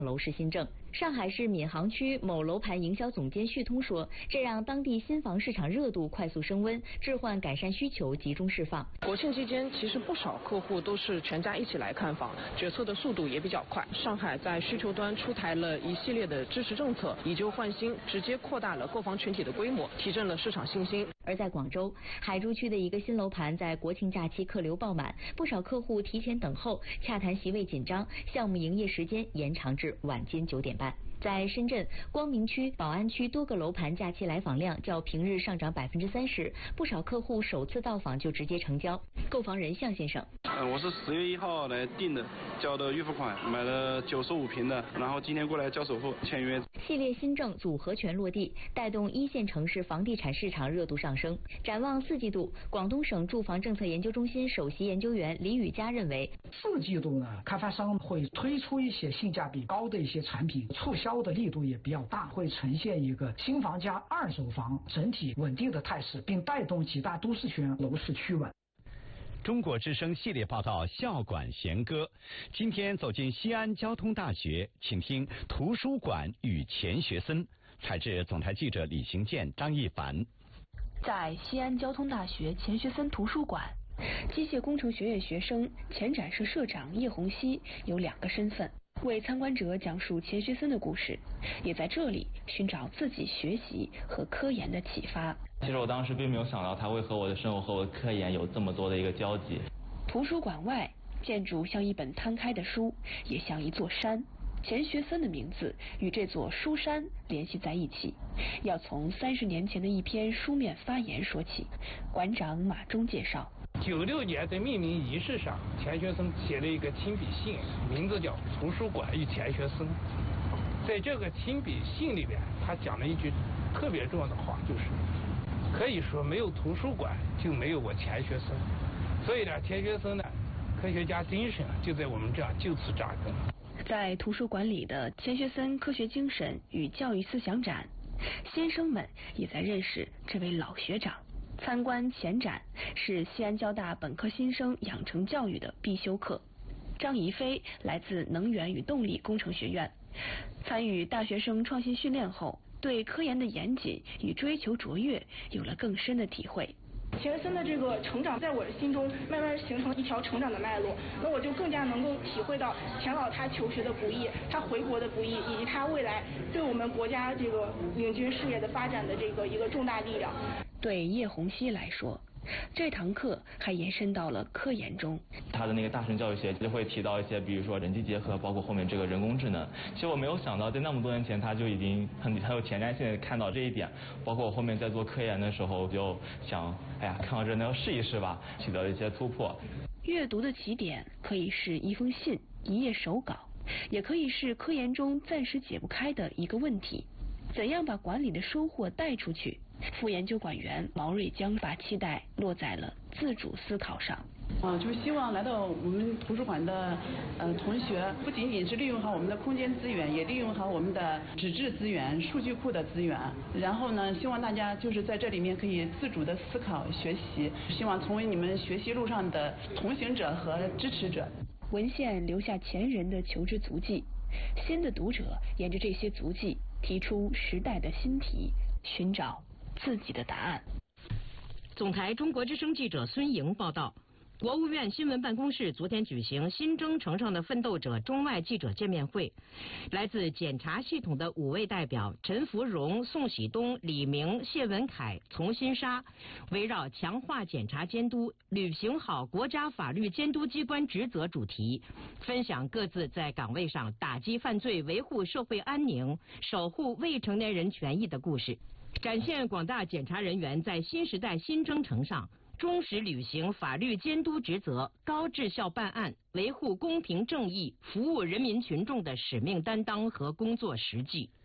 楼市新政。上海市闵行区某楼盘营销总监旭通说，这让当地新房市场热度快速升温，置换改善需求集中释放。 国庆期间，其实不少客户都是全家一起来看房，决策的速度也比较快。上海在需求端出台了一系列的支持政策，以旧换新，直接扩大了购房群体的规模，提振了市场信心。 而在广州海珠区的一个新楼盘，在国庆假期客流爆满，不少客户提前等候，洽谈席位紧张，项目营业时间延长至晚间9点半。在深圳光明区、宝安区多个楼盘假期来访量较平日上涨30%，不少客户首次到访就直接成交。购房人向先生， 我是4月1号来订的，交的预付款，买了95平的，然后今天过来交首付签约。 系列新政组合拳落地，带动一线城市房地产市场热度上升。展望4季度，广东省住房政策研究中心首席研究员李宇佳认为 ，4季度呢，开发商会推出一些性价比高的一些产品，促销的力度也比较大，会呈现一个新房加二手房整体稳定的态势，并带动几大都市圈楼市趋稳。 中国之声系列报道《校馆弦歌》，今天走进西安交通大学，请听图书馆与钱学森。采自总台记者李行健、张一凡。 在西安交通大学钱学森图书馆，机械工程学院学生、前展社社长叶红熙有2个身份，为参观者讲述钱学森的故事，也在这里寻找自己学习和科研的启发。 其实我当时并没有想到他会和我的生活和我的科研有这么多的一个交集。 图书馆外，建筑像一本摊开的书，也像一座山。钱学森的名字与这座书山联系在一起，要从30年前的一篇书面发言说起。馆长马忠介绍 ，96年在命名仪式上，钱学森写了一个亲笔信，名字叫《图书馆与钱学森》。在这个亲笔信里边，他讲了一句特别重要的话，就是可以说没有图书馆就没有我钱学森。所以呢，钱学森呢，科学家精神就在我们这样就此扎根。 在图书馆里的钱学森科学精神与教育思想展，先生们也在认识这位老学长。参观前展是西安交大本科新生养成教育的必修课。张怡飞来自能源与动力工程学院，参与大学生创新训练后，对科研的严谨与追求卓越有了更深的体会。 钱学森的这个成长，在我的心中慢慢形成一条成长的脉络，那我就更加能够体会到钱老他求学的不易，他回国的不易，以及他未来对我们国家这个领军事业的发展的这个一个重大力量。 对叶红熙来说，这堂课还延伸到了科研中。 他的那个大神教育学就会提到一些，比如说人机结合，包括后面这个人工智能。其实我没有想到，在那么多年前他就已经很有前瞻性的看到这一点。包括我后面在做科研的时候，就想，哎呀，看到这那要试一试吧，取得了一些突破。 阅读的起点可以是一封信、一页手稿，也可以是科研中暂时解不开的一个问题。怎样把馆里的收获带出去？副研究馆员毛瑞江把期待落在了自主思考上。 就是希望来到我们图书馆的同学，不仅仅是利用好我们的空间资源，也利用好我们的纸质资源、数据库的资源。然后呢，希望大家就是在这里面可以自主的思考学习，希望成为你们学习路上的同行者和支持者。 文献留下前人的求知足迹，新的读者沿着这些足迹提出时代的新题，寻找自己的答案。 总台中国之声记者孙莹报道，国务院新闻办公室昨天举行新征程上的奋斗者中外记者见面会，来自检察系统的5位代表陈福荣、宋喜东、李明、谢文凯、丛新沙，围绕强化检察监督、履行好国家法律监督机关职责主题，分享各自在岗位上打击犯罪、维护社会安宁、守护未成年人权益的故事，展现广大检察人员在新时代新征程上忠实履行法律监督职责、高质效办案、维护公平正义、服务人民群众的使命担当和工作实际。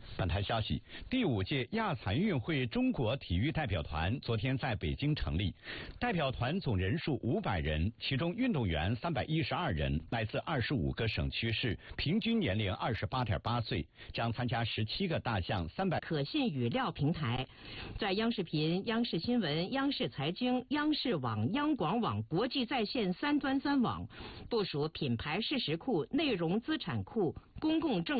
本台消息，第5届亚残运会中国体育代表团昨天在北京成立，代表团总人数500人，其中运动员312人，来自25个省区市，平均年龄28.8岁，将参加17个大项300 可信语料平台，在央视频、央视新闻、央视财经、央视网、央广网、国际在线3端3网部署品牌事实库、内容资产库、公共政